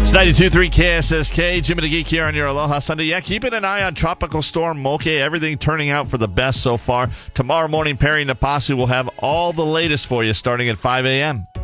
It's 92.3 KSSK. Jim and the Geek here on your Aloha Sunday. Yeah, keeping an eye on Tropical Storm Moke. Everything turning out for the best so far. Tomorrow morning, Perry Napasu will have all the latest for you starting at 5 a.m.